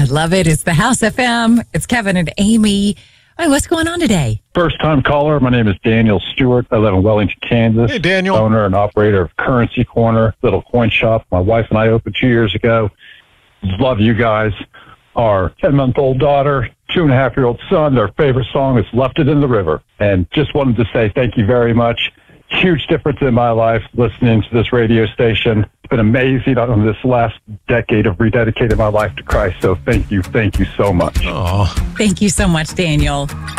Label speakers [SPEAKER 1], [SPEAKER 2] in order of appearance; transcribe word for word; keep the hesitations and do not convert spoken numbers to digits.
[SPEAKER 1] love it. It's the House F M. It's Kevin and Amy. Hey, what's going on today?
[SPEAKER 2] First time caller. My name is Daniel Stewart. I live in Wellington, Kansas.
[SPEAKER 3] Hey, Daniel.
[SPEAKER 2] Owner and operator of Currency Corner, little coin shop. My wife and I opened two years ago. Love you guys. Our ten-month-old daughter, two-and-a-half-year-old son, their favorite song is Left It in the River. And just wanted to say thank you very much. Huge difference in my life listening to this radio station. It's been amazing on this last decade of rededicating my life to Christ. So thank you. Thank you so much.
[SPEAKER 3] Oh.
[SPEAKER 1] Thank you so much, Daniel.